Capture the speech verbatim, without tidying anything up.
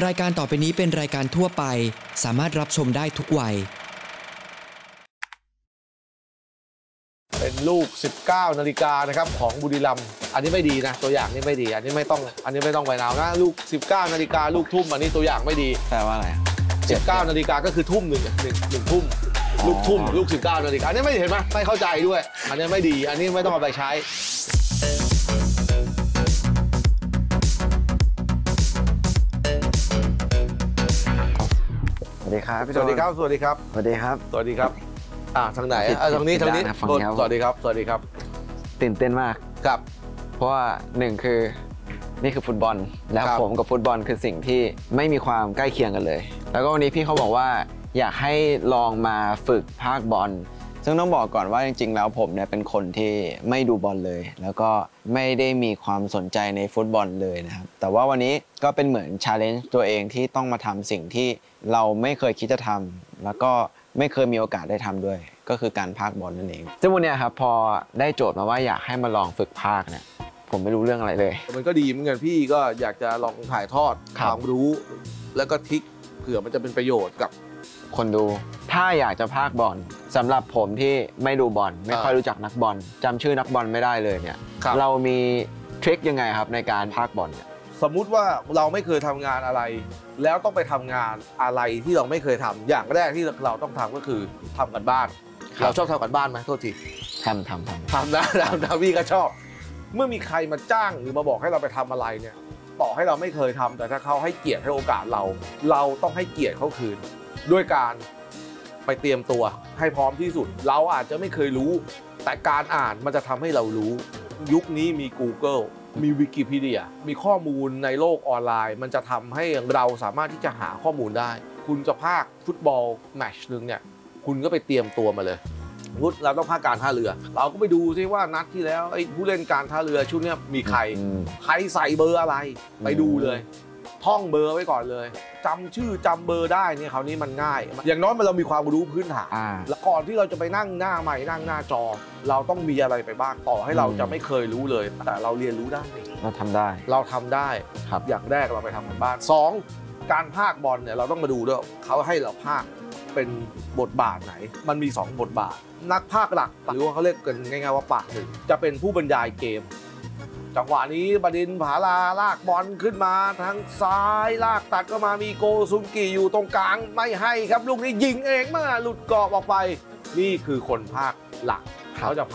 รายการต่อไปนี้เป็นรายการทั่วไปสามารถรับชมได้ทุกวัยเป็นลูกสิบเก้านาฬิกานะครับของบุรีรัมย์อันนี้ไม่ดีนะตัวอย่างนี้ไม่ดีอันนี้ไม่ต้องอันนี้ไม่ต้องไปนาวนะลูกสิบเก้านาฬิกาลูกทุ่มอันนี้ตัวอย่างไม่ดีแปลว่าอะไรสิบเก้านาฬิกาก็คือทุ่มหนึ่งหนึ่งหนึ่งทุ่มลูกทุ่มลูกสิบเก้านาฬิกาอันนี้ไม่เห็นไหมไม่เข้าใจด้วยอันนี้ไม่ดีอันนี้ไม่ต้องเอาไปใช้สวัสดีครับสวัสดีครับสวัสดีครับสวัสดีครับสวัสดีครับอ่าทางไหนอ่าทางนี้ทางนี้สวัสดีครับสวัสดีครับตื่นเต้นมากครับเพราะว่าหนึ่งคือนี่คือฟุตบอลแล้วผมกับฟุตบอลคือสิ่งที่ไม่มีความใกล้เคียงกันเลยแล้วก็วันนี้พี่เขาบอกว่าอยากให้ลองมาฝึกภาคบอลซึ่งต้องบอกก่อนว่าจริงๆแล้วผมเนี่ยเป็นคนที่ไม่ดูบอลเลยแล้วก็ไม่ได้มีความสนใจในฟุตบอลเลยนะครับแต่ว่าวันนี้ก็เป็นเหมือน challenge ตัวเองที่ต้องมาทำสิ่งที่เราไม่เคยคิดจะทำแล้วก็ไม่เคยมีโอกาสได้ทำด้วยก็คือการพากย์บอลนั่นเองซึ่งวันนี้ครับพอได้โจทย์มาว่าอยากให้มาลองฝึกพากย์เนี่ยผมไม่รู้เรื่องอะไรเลยมันก็ดีเหมือนกันพี่ก็อยากจะลองถ่ายทอดความรู้แล้วก็ทิกเผื่อมันจะเป็นประโยชน์กับคนดูถ้าอยากจะพากย์บอลสำหรับผมที่ไม่ดูบอลไม่ค่อยรู้จักนักบอลจำชื่อนักบอลไม่ได้เลยเนี่ยเรามีทริคยังไงครับในการพากย์บอลเนี่ยสมมุติว่าเราไม่เคยทำงานอะไรแล้วต้องไปทำงานอะไรที่เราไม่เคยทำอย่างแรกที่เราต้องทำก็คือทำกันบ้านเราชอบทำกันบ้านไหมโทษทีทำทำทำทำนะทำนะพี่ก็ชอบเมื่อมีใครมาจ้างหรือมาบอกให้เราไปทำอะไรเนี่ยต่อให้เราไม่เคยทำแต่ถ้าเขาให้เกียรติให้โอกาสเราเราต้องให้เกียรติเขาคืนด้วยการไปเตรียมตัวให้พร้อมที่สุดเราอาจจะไม่เคยรู้แต่การอ่านมันจะทำให้เรารู้ยุคนี้มี Google มี Wikipedia มีข้อมูลในโลกออนไลน์มันจะทำให้เราสามารถที่จะหาข้อมูลได้คุณจะพากย์ฟุตบอลแมตช์นึงเนี่ยคุณก็ไปเตรียมตัวมาเลยพุทเราต้องพากย์การท่าเรือเราก็ไปดูซิว่านัดที่แล้วไอ้ผู้เล่นการท่าเรือชุดนี้มีใครใครใส่เบอร์อะไรไปดูเลยท่องเบอร์ไว้ก่อนเลยจำชื่อจำเบอร์ได้เนี่ยคราวนี้มันง่ายอย่างน้อยมันเรามีความรู้พื้นฐานแล้วก่อนที่เราจะไปนั่งหน้าใหม่นั่งหน้าจอเราต้องมีอะไรไปบ้างต่อให้เราจะไม่เคยรู้เลยแต่เราเรียนรู้ได้เราทำได้เราทำได้ครับอย่างแรกเราไปทำกันบ้านสองการพากย์บอลเนี่ยเราต้องมาดูด้วยเขาให้เราพากย์เป็นบทบาทไหนมันมีสองบทบาทนักพากย์หลักหรือว่าเขาเรียกกันง่ายๆว่าปากหนึ่งจะเป็นผู้บรรยายเกมจังหวะนี้บดินผาลาลากบอลขึ้นมาทางซ้ายลากตัดก็มามีโกซุนกิอยู่ตรงกลางไม่ให้ครับลูกนี้ยิงเองมาหลุดกรอบออกไปนี่คือคนพากย์หลักเขาจะ